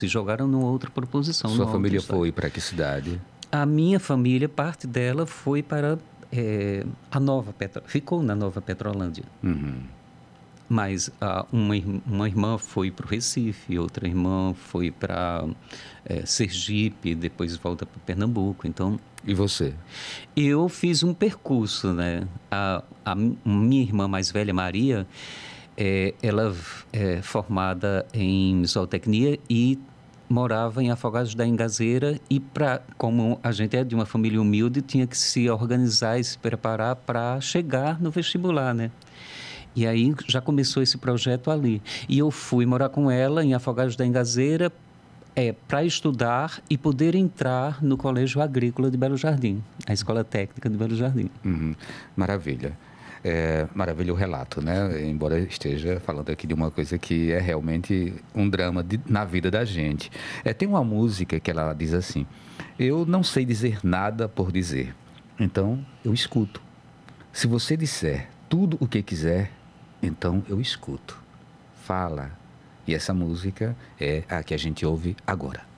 se jogaram numa outra proposição, Sua numa outra família estágio. foi para que cidade? A minha família, parte dela foi para a Nova ficou na Nova Petrolândia. Uhum. Mas uma irmã foi para o Recife, outra irmã foi para Sergipe, depois volta para Pernambuco. Então, E você? eu fiz um percurso, né? A minha irmã mais velha, Maria, ela é formada em zootecnia e morava em Afogados da Engazeira e, como a gente é de uma família humilde, tinha que se organizar e se preparar para chegar no vestibular, né? E aí já começou esse projeto ali. E eu fui morar com ela em Afogados da Engazeira para estudar e poder entrar no Colégio Agrícola de Belo Jardim, a Escola Técnica de Belo Jardim. Uhum. Maravilha. Maravilha o relato, né? Embora esteja falando aqui de uma coisa que é realmente um drama na vida da gente. Tem uma música que ela diz assim: eu não sei dizer nada por dizer, então eu escuto. Se você disser tudo o que quiser, então eu escuto. Fala. E essa música é a que a gente ouve agora.